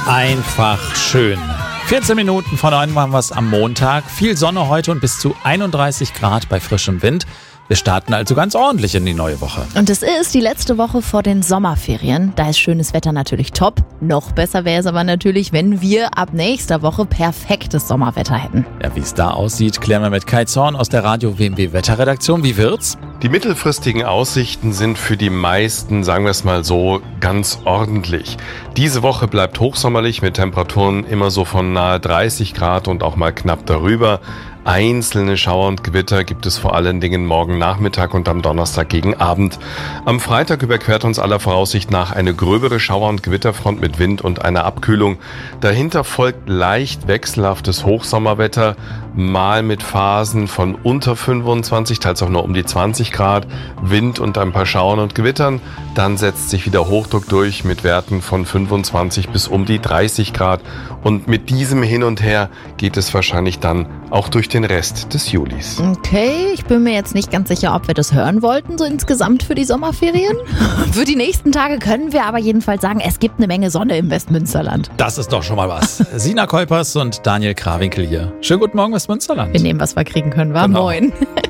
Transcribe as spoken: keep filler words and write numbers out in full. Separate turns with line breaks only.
Einfach schön. vierzehn Minuten vor neun waren wir es am Montag. Viel Sonne heute und bis zu einunddreißig Grad bei frischem Wind. Wir starten also ganz ordentlich in die neue Woche.
Und es ist die letzte Woche vor den Sommerferien. Da ist schönes Wetter natürlich top. Noch besser wäre es aber natürlich, wenn wir ab nächster Woche perfektes Sommerwetter hätten.
Ja, wie es da aussieht, klären wir mit Kai Zorn aus der Radio W M W Wetterredaktion. Wie wird's?
Die mittelfristigen Aussichten sind für die meisten, sagen wir es mal so, ganz ordentlich. Diese Woche bleibt hochsommerlich mit Temperaturen immer so von nahe dreißig Grad und auch mal knapp darüber. Einzelne Schauer und Gewitter gibt es vor allen Dingen morgen Nachmittag und am Donnerstag gegen Abend. Am Freitag überquert uns aller Voraussicht nach eine gröbere Schauer- und Gewitterfront mit Wind und einer Abkühlung. Dahinter folgt leicht wechselhaftes Hochsommerwetter, mal mit Phasen von unter fünfundzwanzig, teils auch nur um die zwanzig Grad, Wind und ein paar Schauern und Gewittern. Dann setzt sich wieder Hochdruck durch mit Werten von fünfundzwanzig bis um die dreißig Grad. Und mit diesem Hin und Her geht es wahrscheinlich dann auch durch den Rest des Julis.
Okay, ich bin mir jetzt nicht ganz sicher, ob wir das hören wollten, so insgesamt für die Sommerferien. Für die nächsten Tage können wir aber jedenfalls sagen, es gibt eine Menge Sonne im Westmünsterland.
Das ist doch schon mal was. Sina Kolpers und Daniel Krawinkel hier. Schönen guten Morgen, Westmünsterland.
Wir nehmen, was wir kriegen können, wa?
Genau.
Moin.